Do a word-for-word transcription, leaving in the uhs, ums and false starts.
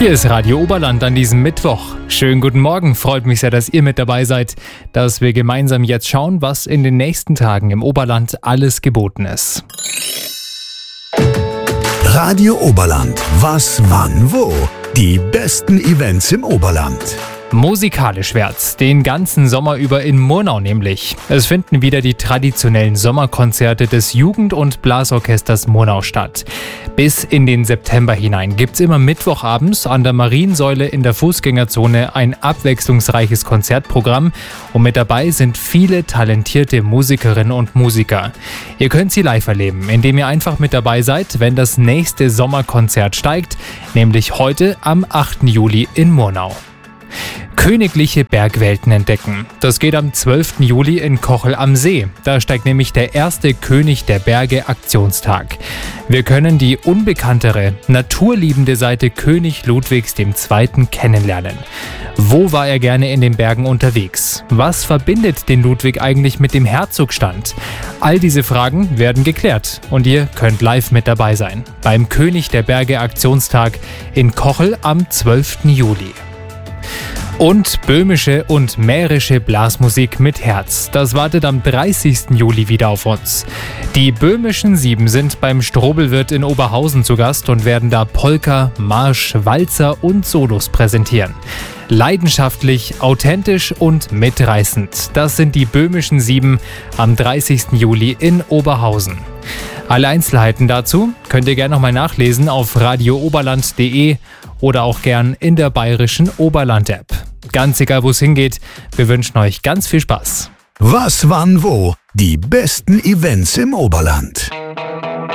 Hier ist Radio Oberland an diesem Mittwoch. Schönen guten Morgen, freut mich sehr, dass ihr mit dabei seid, dass wir gemeinsam jetzt schauen, was in den nächsten Tagen im Oberland alles geboten ist. Radio Oberland, was, wann, wo? Die besten Events im Oberland. Musikalisch wird's, den ganzen Sommer über in Murnau nämlich. Es finden wieder die traditionellen Sommerkonzerte des Jugend- und Blasorchesters Murnau statt. Bis in den September hinein gibt's immer mittwochabends an der Mariensäule in der Fußgängerzone ein abwechslungsreiches Konzertprogramm und mit dabei sind viele talentierte Musikerinnen und Musiker. Ihr könnt sie live erleben, indem ihr einfach mit dabei seid, wenn das nächste Sommerkonzert steigt, nämlich heute am achten Juli in Murnau. Königliche Bergwelten entdecken. Das geht am zwölften Juli in Kochel am See. Da steigt nämlich der erste König der Berge Aktionstag. Wir können die unbekanntere, naturliebende Seite König Ludwigs der Zweite kennenlernen. Wo war er gerne in den Bergen unterwegs? Was verbindet den Ludwig eigentlich mit dem Herzogstand? All diese Fragen werden geklärt und ihr könnt live mit dabei sein. Beim König der Berge Aktionstag in Kochel am zwölften Juli. Und böhmische und mährische Blasmusik mit Herz. Das wartet am dreißigsten Juli wieder auf uns. Die böhmischen Sieben sind beim Strobelwirt in Oberhausen zu Gast und werden da Polka, Marsch, Walzer und Solos präsentieren. Leidenschaftlich, authentisch und mitreißend. Das sind die böhmischen Sieben am dreißigsten Juli in Oberhausen. Alle Einzelheiten dazu könnt ihr gerne nochmal nachlesen auf radio oberland punkt de oder auch gern in der bayerischen Oberland-App. Ganz egal, wo es hingeht, wir wünschen euch ganz viel Spaß. Was, wann, wo? Die besten Events im Oberland.